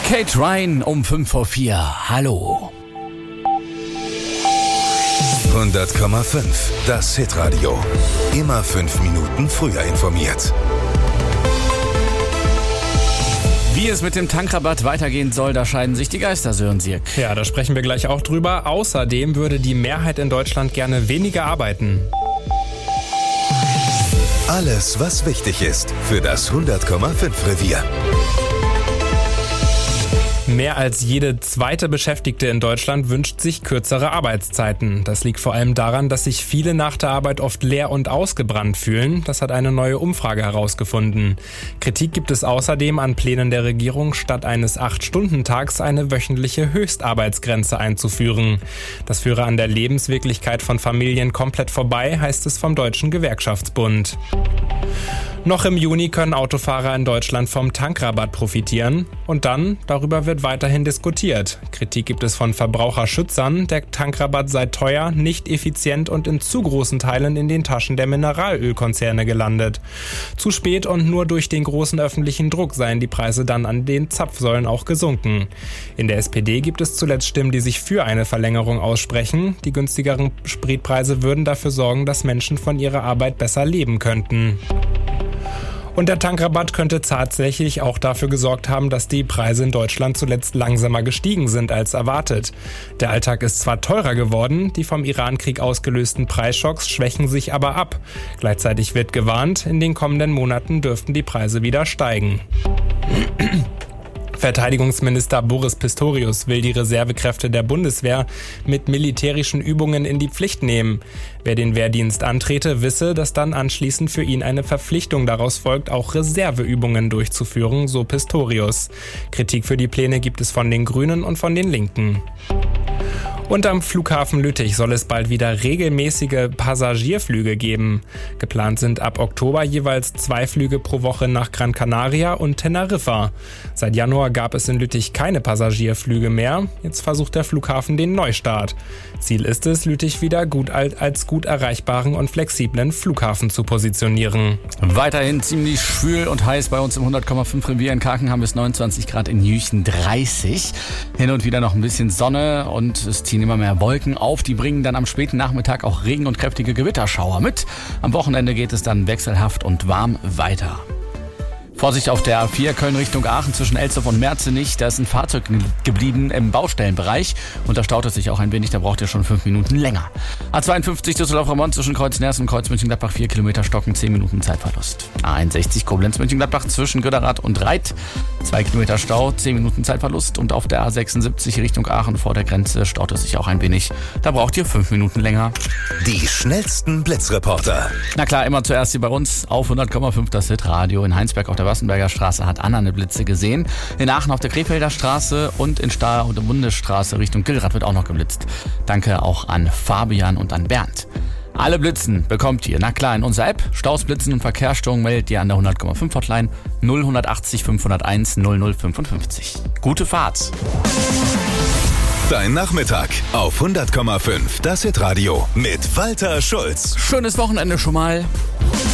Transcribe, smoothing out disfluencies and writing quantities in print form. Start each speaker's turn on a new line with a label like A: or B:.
A: Kate Ryan um 3:55. Hallo.
B: 100,5. Das Hitradio. Immer 5 Minuten früher informiert.
A: Wie es mit dem Tankrabatt weitergehen soll, da scheiden sich die Geister, Sören Sirk.
C: Ja, da sprechen wir gleich auch drüber. Außerdem würde die Mehrheit in Deutschland gerne weniger arbeiten.
B: Alles, was wichtig ist für das 100,5 Revier.
C: Mehr als jede zweite Beschäftigte in Deutschland wünscht sich kürzere Arbeitszeiten. Das liegt vor allem daran, dass sich viele nach der Arbeit oft leer und ausgebrannt fühlen. Das hat eine neue Umfrage herausgefunden. Kritik gibt es außerdem an Plänen der Regierung, statt eines 8-Stunden-Tags eine wöchentliche Höchstarbeitsgrenze einzuführen. Das führe an der Lebenswirklichkeit von Familien komplett vorbei, heißt es vom Deutschen Gewerkschaftsbund. Noch im Juni können Autofahrer in Deutschland vom Tankrabatt profitieren. Und dann, darüber wird weiterhin diskutiert. Kritik gibt es von Verbraucherschützern. Der Tankrabatt sei teuer, nicht effizient und in zu großen Teilen in den Taschen der Mineralölkonzerne gelandet. Zu spät und nur durch den großen öffentlichen Druck seien die Preise dann an den Zapfsäulen auch gesunken. In der SPD gibt es zuletzt Stimmen, die sich für eine Verlängerung aussprechen. Die günstigeren Spritpreise würden dafür sorgen, dass Menschen von ihrer Arbeit besser leben könnten. Und der Tankrabatt könnte tatsächlich auch dafür gesorgt haben, dass die Preise in Deutschland zuletzt langsamer gestiegen sind als erwartet. Der Alltag ist zwar teurer geworden, die vom Iran-Krieg ausgelösten Preisschocks schwächen sich aber ab. Gleichzeitig wird gewarnt, in den kommenden Monaten dürften die Preise wieder steigen. Verteidigungsminister Boris Pistorius will die Reservekräfte der Bundeswehr mit militärischen Übungen in die Pflicht nehmen. Wer den Wehrdienst antrete, wisse, dass dann anschließend für ihn eine Verpflichtung daraus folgt, auch Reserveübungen durchzuführen, so Pistorius. Kritik für die Pläne gibt es von den Grünen und von den Linken. Und am Flughafen Lüttich soll es bald wieder regelmäßige Passagierflüge geben. Geplant sind ab Oktober jeweils 2 Flüge pro Woche nach Gran Canaria und Teneriffa. Seit Januar gab es in Lüttich keine Passagierflüge mehr. Jetzt versucht der Flughafen den Neustart. Ziel ist es, Lüttich wieder als gut erreichbaren und flexiblen Flughafen zu positionieren.
A: Weiterhin ziemlich schwül und heiß bei uns im 100,5 Revier. In Karken haben wir es 29 Grad, in Jüchen 30. Hin und wieder noch ein bisschen Sonne und es ziehen immer mehr Wolken auf. Die bringen dann am späten Nachmittag auch Regen und kräftige Gewitterschauer mit. Am Wochenende geht es dann wechselhaft und warm weiter. Vorsicht auf der A4 Köln Richtung Aachen zwischen Elstow und Merzenich. Da ist ein Fahrzeug geblieben im Baustellenbereich und da staut es sich auch ein wenig, da braucht ihr schon 5 Minuten länger. A52 Düsseldorf-Ramon zwischen Kreuz-Nersen und Kreuz-München-Gladbach 4 Kilometer Stocken, 10 Minuten Zeitverlust. A61 Koblenz-München-Gladbach zwischen Göderrad und Reit, 2 Kilometer Stau, 10 Minuten Zeitverlust und auf der A76 Richtung Aachen vor der Grenze staut es sich auch ein wenig, da braucht ihr 5 Minuten länger.
B: Die schnellsten Blitzreporter.
A: Na klar, immer zuerst hier bei uns auf 100,5 das Hitradio. In Heinsberg auf der Wassenberger Straße hat Anna eine Blitze gesehen. In Aachen auf der Krefelder Straße und in Stahr und der Bundesstraße Richtung Gillrath wird auch noch geblitzt. Danke auch an Fabian und an Bernd. Alle Blitzen bekommt ihr, na klar, in unserer App. Staus, Blitzen und Verkehrsstörungen meldet ihr an der 100,5 Hotline 0180 501 0055. Gute Fahrt!
B: Dein Nachmittag auf 100,5 das Hitradio mit Walter Schulz.
A: Schönes Wochenende schon mal.